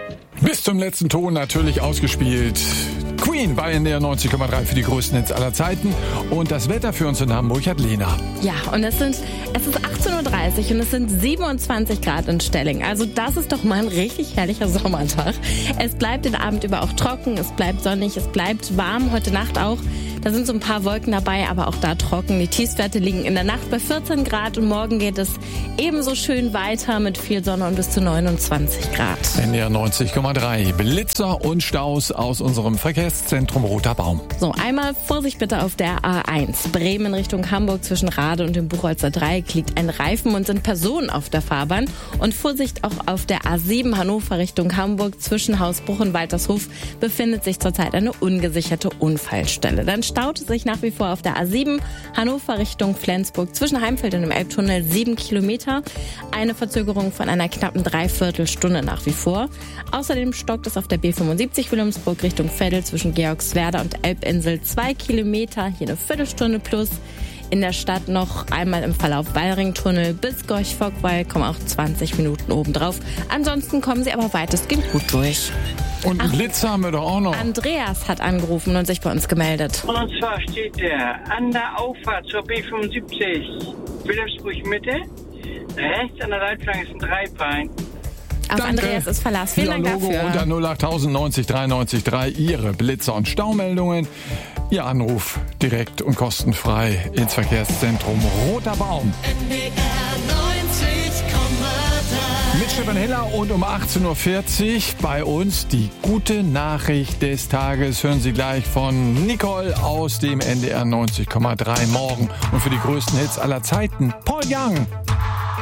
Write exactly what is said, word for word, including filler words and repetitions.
Bis zum letzten Ton natürlich ausgespielt. Queen bei N D R neunzig Komma drei für die größten Hits aller Zeiten. Und das Wetter für uns in Hamburg hat Lena. Ja, und es sind es ist achtzehn Uhr dreißig und es sind siebenundzwanzig Grad in Stelling. Also das ist doch mal ein richtig herrlicher Sommertag. Es bleibt den Abend über auch trocken, es bleibt sonnig, es bleibt warm, heute Nacht auch. Da sind so ein paar Wolken dabei, aber auch da trocken. Die Tiefstwerte liegen in der Nacht bei vierzehn Grad und morgen geht es ebenso schön weiter mit viel Sonne und bis zu neunundzwanzig Grad. N D R neunzig Komma drei. Blitzer und Staus aus unserem Verkehrszentrum Roter Baum. So, einmal Vorsicht bitte auf der A eins. Bremen in Richtung Hamburg zwischen Rade und dem Buchholzer Dreieck liegt ein Reifen und sind Personen auf der Fahrbahn. Und Vorsicht auch auf der A sieben Hannover Richtung Hamburg zwischen Hausbruch und Waltershof befindet sich zurzeit eine ungesicherte Unfallstelle. Dann staut es sich nach wie vor auf der A sieben Hannover Richtung Flensburg zwischen Heimfeld und dem Elbtunnel sieben Kilometer. Eine Verzögerung von einer knappen Dreiviertelstunde nach wie vor. Außerdem stockt es auf der B fünfundsiebzig Wilhelmsburg Richtung Veddel zwischen Georgswerda und Elbinsel zwei Kilometer, hier eine Viertelstunde plus. In der Stadt noch einmal im Verlauf Wallringtunnel bis Gorch-Fockwall kommen auch zwanzig Minuten obendrauf. Ansonsten kommen sie aber weitestgehend gut durch. Und einen Blitzer haben wir doch auch noch. Andreas hat angerufen und sich bei uns gemeldet. Und zwar steht der an der Auffahrt zur B fünfundsiebzig Wilhelmsburg Mitte. Rechts an der Leitplanke ist ein Dreibein. Auf Danke. Andreas ist Verlass. Vielen Dank Logo dafür. unter null acht neunzig dreiundneunzig drei Ihre Blitzer- und Staumeldungen. Ihr Anruf direkt und kostenfrei ins Verkehrszentrum Roter Baum. N D R neunzig Komma drei. Mit Stefan Heller und um achtzehn Uhr vierzig bei uns die gute Nachricht des Tages. Hören Sie gleich von Nicole aus dem N D R neunzig Komma drei morgen. Und für die größten Hits aller Zeiten, Paul Young.